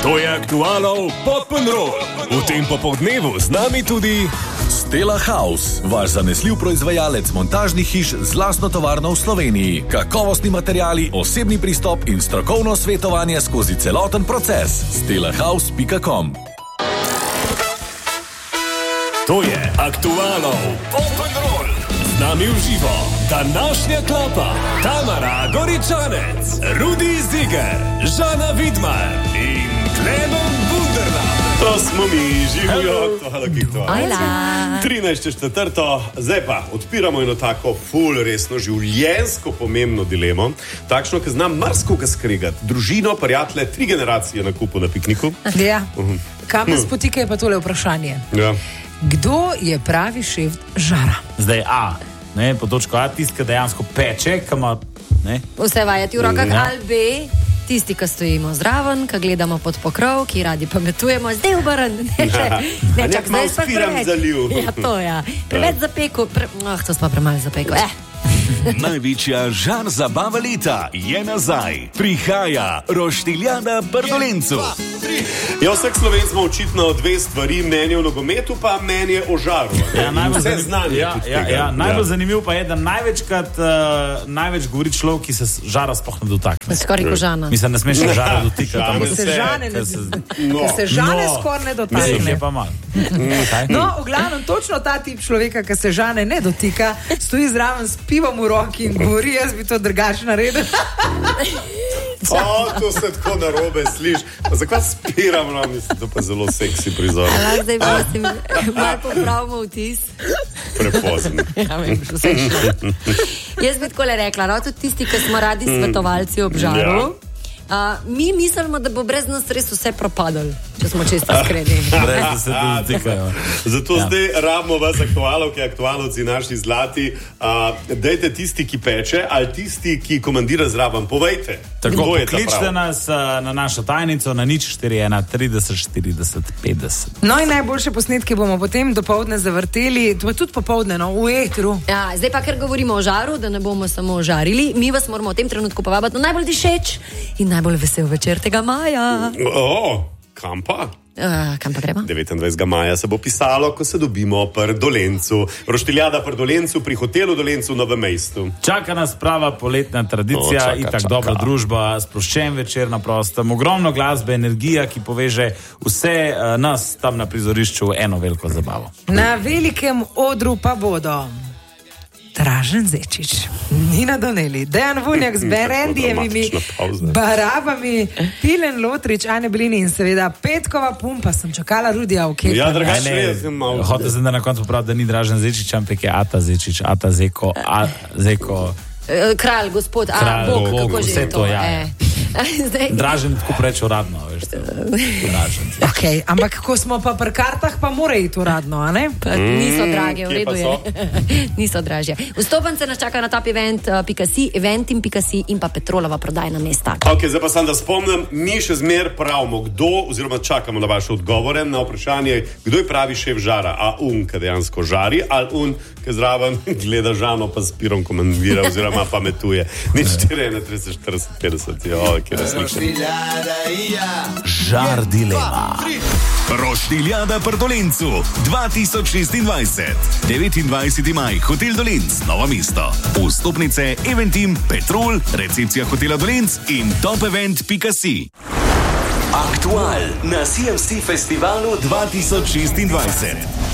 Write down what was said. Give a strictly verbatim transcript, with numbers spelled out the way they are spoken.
To je Aktualov Pop'n'Roll. V tem popoldnevu z nami tudi Stella House, vaš zanesljiv proizvajalec montažnih hiš z lastno tovarno v Sloveniji. Kakovostni materiali, osebni pristop in strokovno svetovanje skozi celoten proces. stella house pika com. To je Aktualov Pop'n'Roll. Z nami v živo današnja klapa Tamara Goričanec, Rudi Ziger, Žana Vidmar in Klemen Bunderla. To smo mi, živijo, to je to. trinajsto četrto Zdaj pa odpiramo eno tako ful resno življenjsko pomembno dilemo, takšno, ki znam marskoga skregati. Družino, prijatelje, tri generacije na kupu na pikniku. Ja, kam nas potika je pa tole vprašanje. Ja. Kdo je pravi šef žara? Zdaj A, ne, po točko A, tisti, ki dejansko peče, ki ima, ne. Vse vajati v rokah, Ja. ali B, tisti, ki stojimo zraven, ki gledamo pod pokrov, ki radi pametujemo, zdaj obrn, ne, še, ne, A čak, nek malo zdaj pa spiram preveč. zaliv. Ja, to ja, preveč zapeko, pre... ah, to smo premalo zapeko, eh. Največja žar zabava leta je nazaj. Prihaja Roštiljada Prdolencu. Ja, vseh Slovenc ima očitno dve stvari, mnenje o nogometu, pa mnenje o žaru. Ja, najbolj Vse zanim- znanje ja, tudi ja, tega. ja, najbolj zanimivo pa je, da največkrat uh, največ govori človek, ki se s- žara sploh ne dotakne. Skoraj kožana. Mislim, ne smeš se žara dotikati. Žame ampak Ko se se, žane ne, ker se- ko se žane No. skoraj ne Mislim, dotakne. je pa malo. Kaj? No, v glavnem, točno ta tip človeka, ki se žane ne dotika, stoji zraven s pivom v roki in govori, jaz bi to drugače naredil. O, to se tako narobe sliši. Pa zakaj spiram, no, mislim, to pa zelo seksi prizor. Lahko zdaj prosim, malo popravimo vtis. Prepozen. Ja, vem, že vse je šlo. Jaz bi takole rekla, no, tudi tisti, ki smo radi svetovalci ob žaru, a, mi mislimo, da bo brez nas res vse propadalo, če smo čisto iskreni. Brez da se ti dotikajo. Zato Ja. ja. zdaj rabimo vas aktualovke, aktualovci naši zlati. Uh, dejte tisti, ki peče, ali tisti, ki komandira zraven. Povejte, Tako, kdo je ta pokličte prav? nas uh, na našo tajnico na nič štiri ena trideset štirideset petdeset. No in najboljše posnetke bomo potem dopoldne zavrteli, to je tudi popoldne, no, v etru. Ja, zdaj pa, ker govorimo o žaru, da ne bomo samo žarili, mi vas moramo v tem trenutku povabiti na najbolj dišeč in najbolj vesel večer tega maja. O, kam pa? Uh, kam pa gremo? devetindvajsetega maja se bo pisalo, ko se dobimo pri Dolencu. Roštiljada pri Dolencu, pri hotelu Dolencu v Novem mestu. Čaka nas prava poletna tradicija, O, čaka, itak čaka. dobra družba, sproščen večer na prostem, ogromno glasbe, energija, ki poveže vse uh, nas tam na prizorišču v eno veliko zabavo. Na velikem odru pa bodo Dražen Zečič, Nina Doneli, Dejan Vunjak z Berendijevimi dramatična pavza. barabami, Tilen Lotrič, Ane Blini in seveda Petkova pumpa. Sem čakala Rudija v Kepa. Ja, Kaj drugače ne, jaz sem malo. hotel sem da na koncu prav, da ni Dražen Zečič, ampak je Ata Zečič, Ata Zeko, A, Zeko, Uh, kralj, gospod, a, Kralj, Bog, Bog, kako že vse je to, ja. Eh. Zdaj, Dražen tako preč uradno, veš, to. Dražen. Okay, ampak ko smo pa pri kartah, pa mora iti uradno, a ne? pa niso drage, v kje redu pa je. so? Niso dražje. Vstopnice nas čaka na top event pika si, eventim pika si in pa Petrolova prodajna mesta. Ok, zdaj pa sem da spomnim, mi še zmer pravimo, kdo, oziroma čakamo na vaše odgovore na vprašanje, kdo je pravi šef žara. A un, ki dejansko žari, ali un, ki zraven gleda Žano pa s pirom komandira oziroma pametuje. Nič štiri ena trideset štirideset petdeset, jo, kjer je slišen. Žar dilema. Roštiljada Prdolencu dva tisoč šestindvajset. devetindvajseti maj, hotel Dolenc, Novo mesto. Vstopnice, Eventim, Petrol, recepcija hotela Dolenc in topevent pika si. Aktual na C M C festivalu dva tisoč šestindvajset.